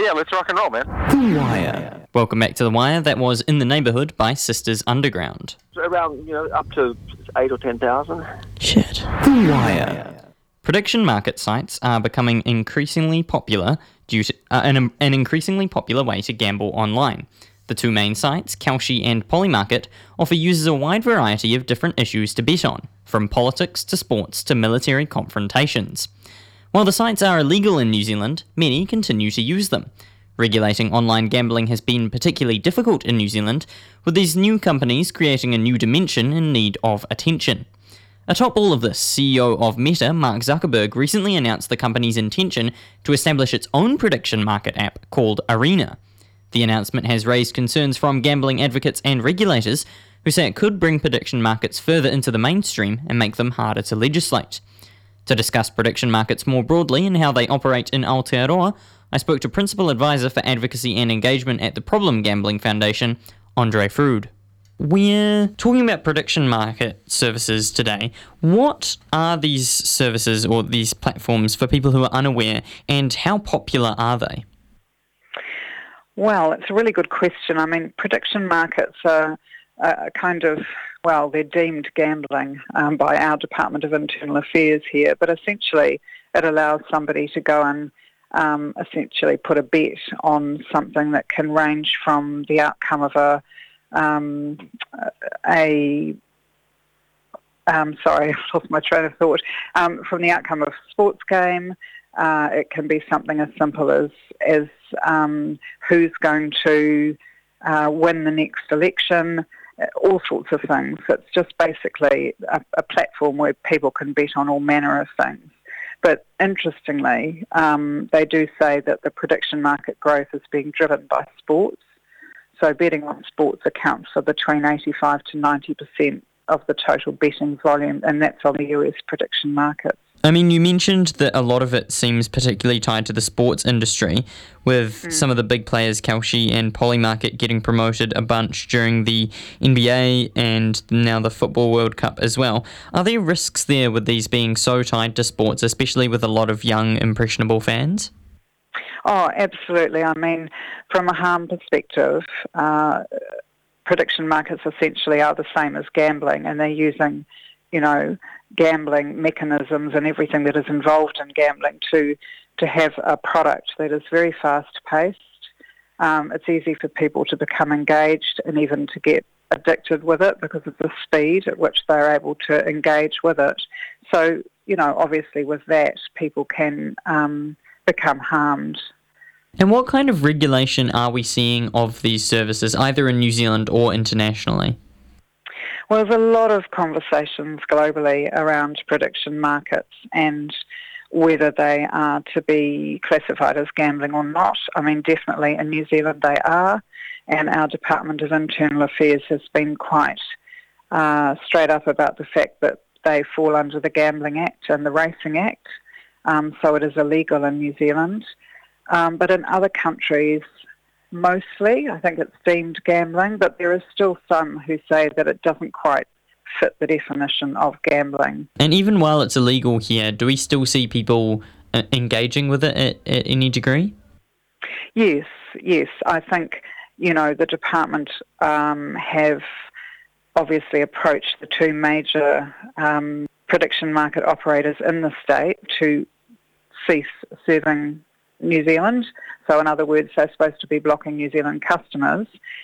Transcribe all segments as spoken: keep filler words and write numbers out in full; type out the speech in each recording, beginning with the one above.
Yeah, let's rock and roll, man. The Wire. Welcome back to The Wire. That was In the Neighbourhood by Sisters Underground. So around, you know, up to eight or ten thousand. Shit. The Wire. Prediction market sites are becoming increasingly popular due to uh, an, an increasingly popular way to gamble online. The two main sites, Kalshi and Polymarket, offer users a wide variety of different issues to bet on, from politics to sports to military confrontations. While the sites are illegal in New Zealand, many continue to use them. Regulating online gambling has been particularly difficult in New Zealand, with these new companies creating a new dimension in need of attention. Atop all of this, C E O of Meta, Mark Zuckerberg, recently announced the company's intention to establish its own prediction market app called Arena. The announcement has raised concerns from gambling advocates and regulators, who say it could bring prediction markets further into the mainstream and make them harder to legislate. To discuss prediction markets more broadly and how they operate in Aotearoa, I spoke to Principal Advisor for Advocacy and Engagement at the Problem Gambling Foundation, Andre Frood. We're talking about prediction market services today. What are these services or these platforms for people who are unaware, and how popular are they? Well, it's a really good question. I mean, prediction markets are a kind of, well, they're deemed gambling um, by our Department of Internal Affairs here, but essentially it allows somebody to go and um, essentially put a bet on something that can range from the outcome of a, um, a um, sorry, I lost my train of thought, um, from the outcome of a sports game. Uh, it can be something as simple as, as um, who's going to uh, win the next election, all sorts of things. It's just basically a, a platform where people can bet on all manner of things. But interestingly, um, they do say that the prediction market growth is being driven by sports. So betting on sports accounts for between eighty-five to ninety percent of the total betting volume, and that's on the U S prediction market. I mean, you mentioned that a lot of it seems particularly tied to the sports industry, with mm. some of the big players, Kalshi and Polymarket, getting promoted a bunch during the N B A and now the Football World Cup as well. Are there risks there with these being so tied to sports, especially with a lot of young, impressionable fans? Oh, absolutely. I mean, from a harm perspective, uh, prediction markets essentially are the same as gambling, and they're using, you know, gambling mechanisms and everything that is involved in gambling to to have a product that is very fast-paced. Um, it's easy for people to become engaged and even to get addicted with it because of the speed at which they're able to engage with it. So, you know, obviously with that, people can um, become harmed. And what kind of regulation are we seeing of these services, either in New Zealand or internationally? Well, there's a lot of conversations globally around prediction markets and whether they are to be classified as gambling or not. I mean, definitely in New Zealand they are, and our Department of Internal Affairs has been quite uh, straight up about the fact that they fall under the Gambling Act and the Racing Act, um, so it is illegal in New Zealand. Um, but in other countries, mostly, I think it's deemed gambling, but there are still some who say that it doesn't quite fit the definition of gambling. And even while it's illegal here, do we still see people uh, engaging with it at, at any degree? Yes, yes. I think, you know, the department um, have obviously approached the two major um, prediction market operators in the state to cease serving New Zealand. So in other words, they're supposed to be blocking New Zealand customers.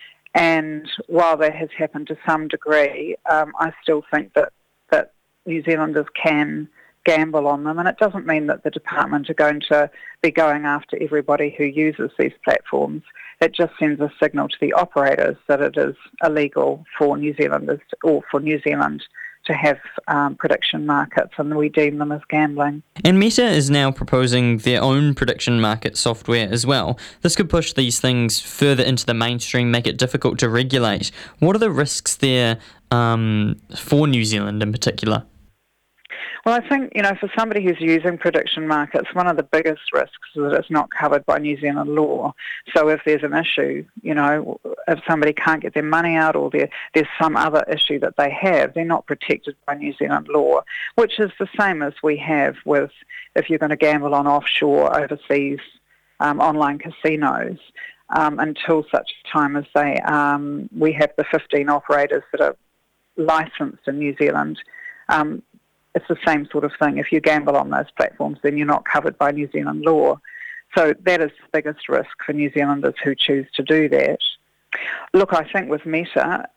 And while that has happened to some degree, um, I still think that, that New Zealanders can gamble on them. And it doesn't mean that the department are going to be going after everybody who uses these platforms. It just sends a signal to the operators that it is illegal for New Zealanders or for New Zealand to have um, prediction markets, and we deem them as gambling. And Meta is now proposing their own prediction market software as well. This could push these things further into the mainstream, make it difficult to regulate. What are the risks there um, for New Zealand in particular? Well, I think, you know, for somebody who's using prediction markets, one of the biggest risks is that it's not covered by New Zealand law. So if there's an issue, you know, if somebody can't get their money out or there, there's some other issue that they have, they're not protected by New Zealand law, which is the same as we have with if you're going to gamble on offshore overseas um, online casinos um, until such time as they um, we have the fifteen operators that are licensed in New Zealand. Um, it's the same sort of thing. If you gamble on those platforms, then you're not covered by New Zealand law. So that is the biggest risk for New Zealanders who choose to do that. Look, I think with Meta,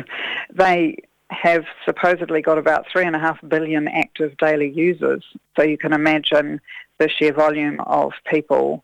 they have supposedly got about three and a half billion active daily users. So you can imagine the sheer volume of people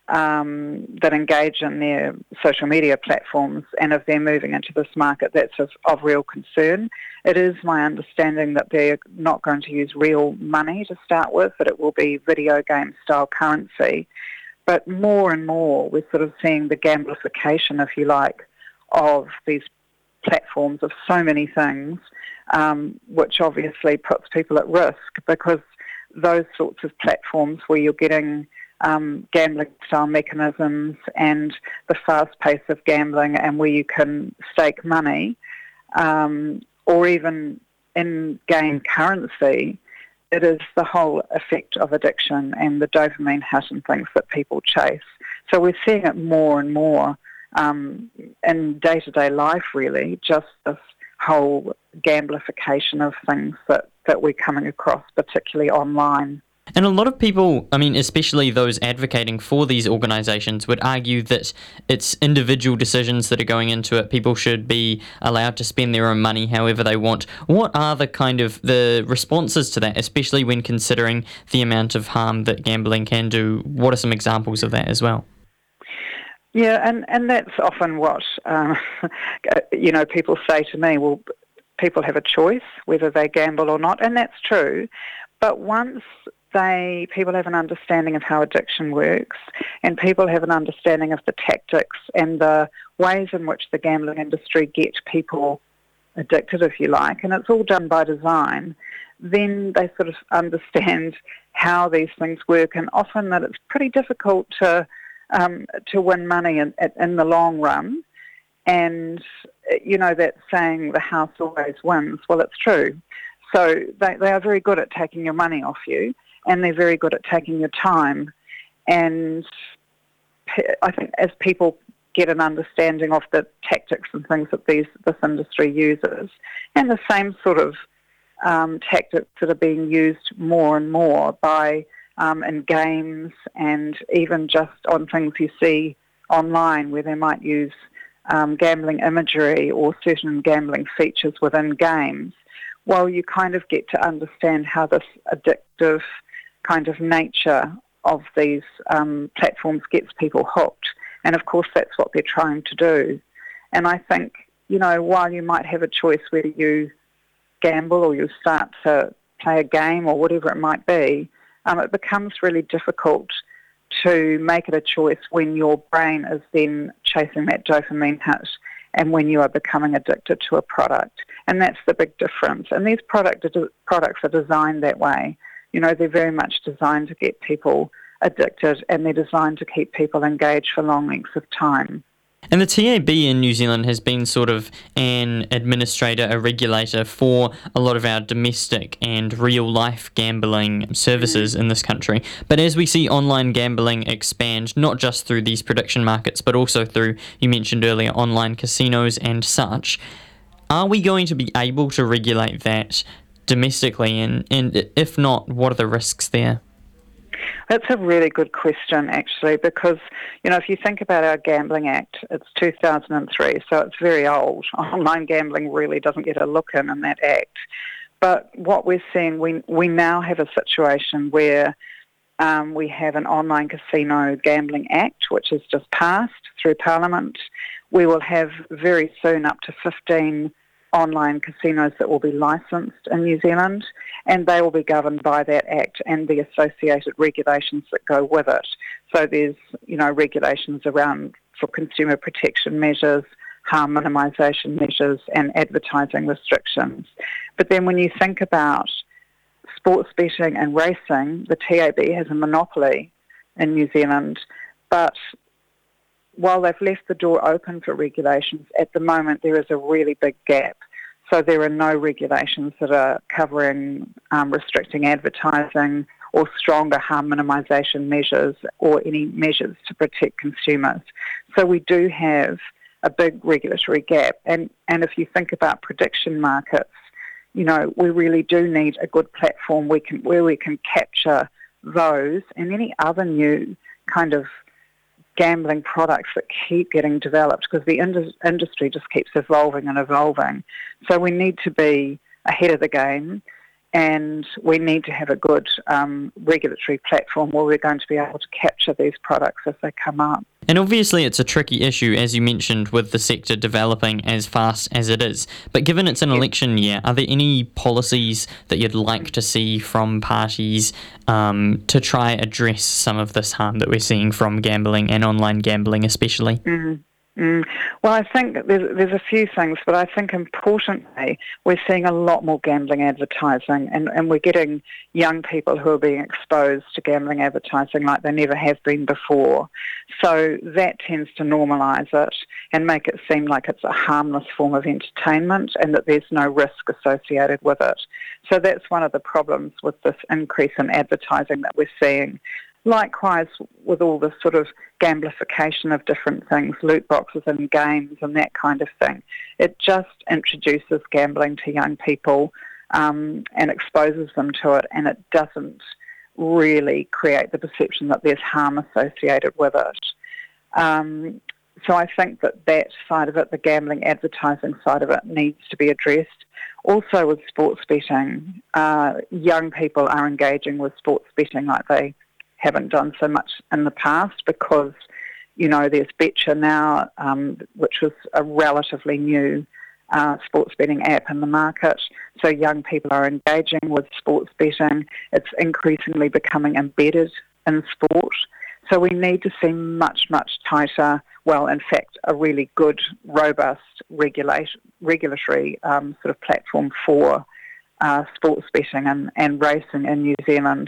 um, that engage in their social media platforms, and if they're moving into this market, that's of, of real concern. It is my understanding that they're not going to use real money to start with, but it will be video game style currency. But more and more, we're sort of seeing the gamblification, if you like, of these platforms of so many things, um, which obviously puts people at risk, because those sorts of platforms where you're getting um, gambling-style mechanisms and the fast pace of gambling, and where you can stake money, um, or even in-game currency, it is the whole effect of addiction and the dopamine hit and things that people chase. So we're seeing it more and more um, in day-to-day life, really, just this whole gamblification of things that, that we're coming across, particularly online. And a lot of people, I mean, especially those advocating for these organisations, would argue that it's individual decisions that are going into it. People should be allowed to spend their own money however they want. What are the kind of the responses to that, especially when considering the amount of harm that gambling can do? What are some examples of that as well? Yeah, and, and that's often what, um, you know, people say to me, well, people have a choice whether they gamble or not, and that's true. But once they, people have an understanding of how addiction works, and people have an understanding of the tactics and the ways in which the gambling industry get people addicted, if you like, and it's all done by design, then they sort of understand how these things work, and often that it's pretty difficult to um, to win money in, in the long run. And, you know, that saying, the house always wins, well, it's true. So they, they are very good at taking your money off you, and they're very good at taking your time. And I think as people get an understanding of the tactics and things that these this industry uses, and the same sort of um, tactics that are being used more and more by um, in games, and even just on things you see online where they might use um, gambling imagery or certain gambling features within games, well, you kind of get to understand how this addictive kind of nature of these um, platforms gets people hooked. And of course, that's what they're trying to do. And I think, you know, while you might have a choice whether you gamble or you start to play a game or whatever it might be, um, it becomes really difficult to make it a choice when your brain is then chasing that dopamine hit and when you are becoming addicted to a product. And that's the big difference. And these product, products are designed that way. You know, they're very much designed to get people addicted, and they're designed to keep people engaged for long lengths of time. And the T A B in New Zealand has been sort of an administrator, a regulator for a lot of our domestic and real-life gambling services mm. in this country. But as we see online gambling expand, not just through these prediction markets, but also through, you mentioned earlier, online casinos and such, are we going to be able to regulate that domestically? And, and if not, what are the risks there? That's a really good question, actually, because, you know, if you think about our Gambling Act, it's two thousand three, so it's very old. Online gambling really doesn't get a look in in that act. But what we're seeing, we we now have a situation where um, we have an Online Casino Gambling Act, which has just passed through Parliament. We will have very soon up to fifteen online casinos that will be licensed in New Zealand, and they will be governed by that Act and the associated regulations that go with it. So there's, you know, regulations around for consumer protection measures, harm minimisation measures, and advertising restrictions. But then when you think about sports betting and racing, the T A B has a monopoly in New Zealand, but while they've left the door open for regulations, at the moment there is a really big gap. So there are no regulations that are covering um, restricting advertising or stronger harm minimisation measures or any measures to protect consumers. So we do have a big regulatory gap. And, and if you think about prediction markets, you know, we really do need a good platform we can, where we can capture those and any other new kind of gambling products that keep getting developed, because the ind- industry just keeps evolving and evolving. So we need to be ahead of the game, and we need to have a good um, regulatory platform where we're going to be able to capture these products as they come up. And obviously it's a tricky issue, as you mentioned, with the sector developing as fast as it is. But given it's an election year, are there any policies that you'd like to see from parties um, to try address some of this harm that we're seeing from gambling and online gambling especially? Mm-hmm. Mm. Well, I think there's, there's a few things, but I think importantly we're seeing a lot more gambling advertising, and, and we're getting young people who are being exposed to gambling advertising like they never have been before. So that tends to normalise it and make it seem like it's a harmless form of entertainment and that there's no risk associated with it. So that's one of the problems with this increase in advertising that we're seeing. Likewise, with all the sort of gamblification of different things, loot boxes and games and that kind of thing, it just introduces gambling to young people um, and exposes them to it, and it doesn't really create the perception that there's harm associated with it. Um, so I think that that side of it, the gambling advertising side of it, needs to be addressed. Also with sports betting, uh, young people are engaging with sports betting like they haven't done so much in the past, because, you know, there's Betcha now, um, which was a relatively new uh, sports betting app in the market. So young people are engaging with sports betting. It's increasingly becoming embedded in sport. So we need to see much, much tighter, well, in fact, a really good, robust regulation, regulatory um, sort of platform for uh, sports betting and, and racing in New Zealand.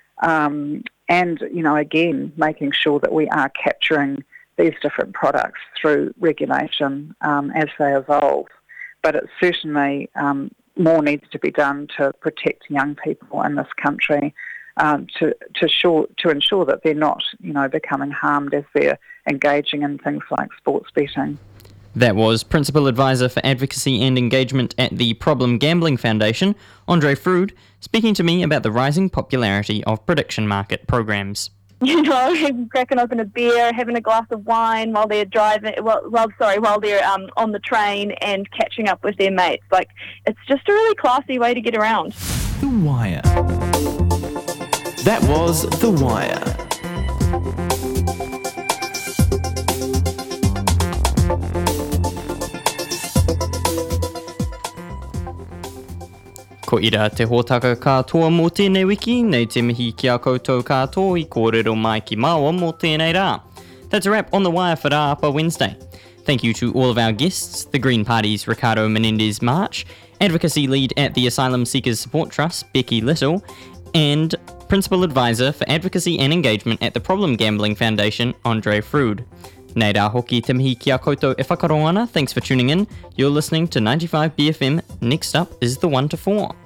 Um, and, you know, again, making sure that we are capturing these different products through regulation um, as they evolve. But it certainly um, more needs to be done to protect young people in this country, um, to to, sure, to ensure that they're not, you know, becoming harmed as they're engaging in things like sports betting. That was Principal Advisor for Advocacy and Engagement at the Problem Gambling Foundation, Andre Frood, speaking to me about the rising popularity of prediction market programs. You know, cracking open a beer, having a glass of wine while they're driving, well, well sorry, while they're um, on the train and catching up with their mates. Like, it's just a really classy way to get around. The Wire. That was The Wire. Ko ira te hōtaka katoa mō tēnei wiki, nei te mihi ki a koutou katoa I kōrero mai ki māua mō tēnei rā. That's a wrap on The Wire for Rāpa Wednesday. Thank you to all of our guests, the Green Party's Ricardo Menendez-March, Advocacy Lead at the Asylum Seekers Support Trust, Becky Little, and Principal Advisor for Advocacy and Engagement at the Problem Gambling Foundation, Andre Frood. Nei rā hoki te mihi ki a koutou e whakarongo ana. Thanks for tuning in. You're listening to ninety-five B F M. Next up is the one to four.